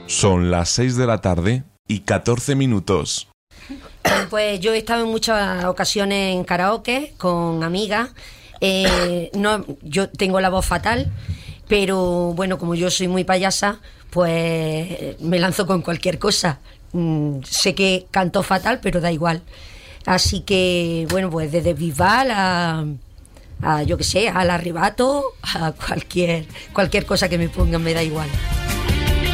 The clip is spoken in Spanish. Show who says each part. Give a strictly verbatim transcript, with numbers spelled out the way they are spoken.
Speaker 1: Son las seis de la tarde y catorce minutos.
Speaker 2: Pues yo he estado en muchas ocasiones en karaoke con amigas. Eh, no, yo tengo la voz fatal, pero bueno, como yo soy muy payasa, pues me lanzo con cualquier cosa. Mm, sé que canto fatal, pero da igual. Así que, bueno, pues desde Bisbal a, a yo qué sé, al arrebato, a cualquier, cualquier cosa que me pongan me da igual.